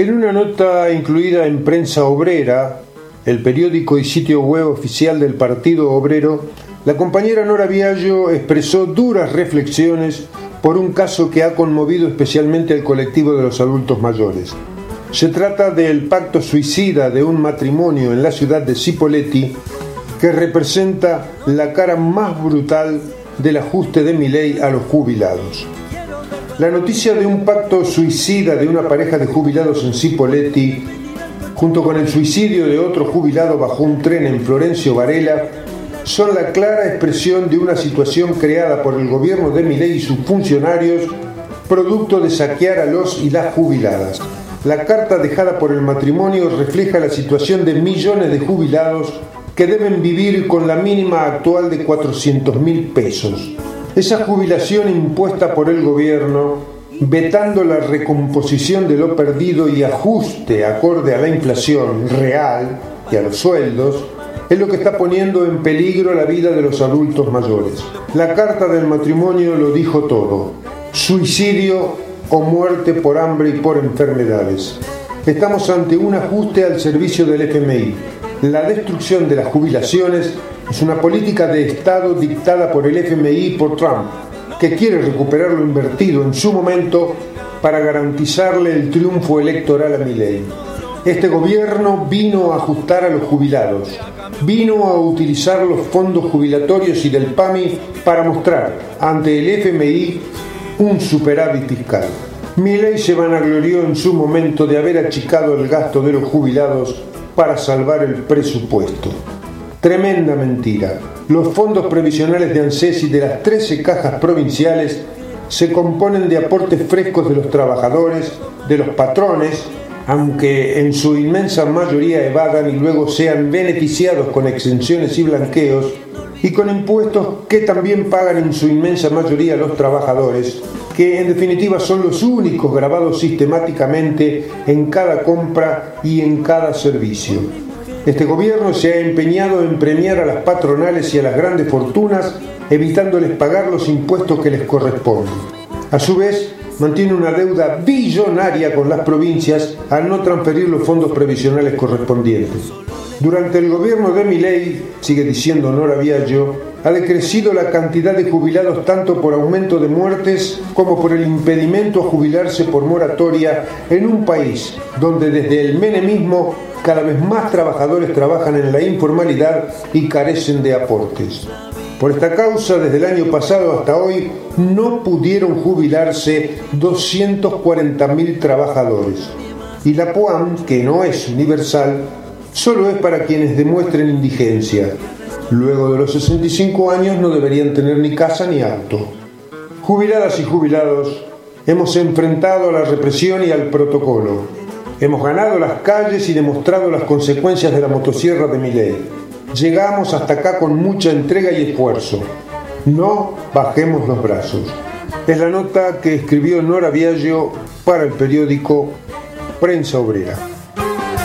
En una nota incluida en Prensa Obrera, el periódico y sitio web oficial del Partido Obrero, la compañera Nora Viallo expresó duras reflexiones por un caso que ha conmovido especialmente al colectivo de los adultos mayores. Se trata del pacto suicida de un matrimonio en la ciudad de Cipolletti que representa la cara más brutal del ajuste de Milei a los jubilados. La noticia de un pacto suicida de una pareja de jubilados en Cipolletti, junto con el suicidio de otro jubilado bajo un tren en Florencio Varela, son la clara expresión de una situación creada por el gobierno de Milei y sus funcionarios, producto de saquear a los y las jubiladas. La carta dejada por el matrimonio refleja la situación de millones de jubilados que deben vivir con la mínima actual de 400.000 pesos. Esa jubilación impuesta por el gobierno, vetando la recomposición de lo perdido y ajuste acorde a la inflación real y a los sueldos, es lo que está poniendo en peligro la vida de los adultos mayores. La carta del matrimonio lo dijo todo: suicidio o muerte por hambre y por enfermedades. Estamos ante un ajuste al servicio del FMI. La destrucción de las jubilaciones es una política de Estado dictada por el FMI y por Trump, que quiere recuperar lo invertido en su momento para garantizarle el triunfo electoral a Milei. Este gobierno vino a ajustar a los jubilados, vino a utilizar los fondos jubilatorios y del PAMI para mostrar ante el FMI un superávit fiscal. Milei se vanaglorió en su momento de haber achicado el gasto de los jubilados para salvar el presupuesto. Tremenda mentira. Los fondos previsionales de ANSES y de las 13 cajas provinciales se componen de aportes frescos de los trabajadores, de los patrones, aunque en su inmensa mayoría evadan y luego sean beneficiados con exenciones y blanqueos, y con impuestos que también pagan en su inmensa mayoría los trabajadores, que en definitiva son los únicos gravados sistemáticamente en cada compra y en cada servicio. Este gobierno se ha empeñado en premiar a las patronales y a las grandes fortunas, evitándoles pagar los impuestos que les corresponden. A su vez, mantiene una deuda billonaria con las provincias al no transferir los fondos previsionales correspondientes. Durante el gobierno de Milei, sigue diciendo Nora Viallo, ha decrecido la cantidad de jubilados tanto por aumento de muertes como por el impedimento a jubilarse por moratoria en un país donde desde el menemismo cada vez más trabajadores trabajan en la informalidad y carecen de aportes. Por esta causa, desde el año pasado hasta hoy, no pudieron jubilarse 240.000 trabajadores. Y la PUAM, que no es universal, solo es para quienes demuestren indigencia. Luego de los 65 años no deberían tener ni casa ni auto. Jubiladas y jubilados, hemos enfrentado a la represión y al protocolo. Hemos ganado las calles y demostrado las consecuencias de la motosierra de Milei. Llegamos hasta acá con mucha entrega y esfuerzo. No bajemos los brazos. Es la nota que escribió Nora Viallo para el periódico Prensa Obrera.